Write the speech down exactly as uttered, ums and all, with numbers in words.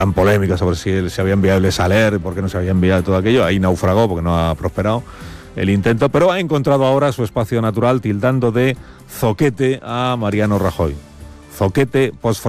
tan polémica sobre si se había enviado el Saler, por qué no se había enviado todo aquello. Ahí naufragó porque no ha prosperado el intento, pero ha encontrado ahora su espacio natural tildando de zoquete a Mariano Rajoy. Zoquete post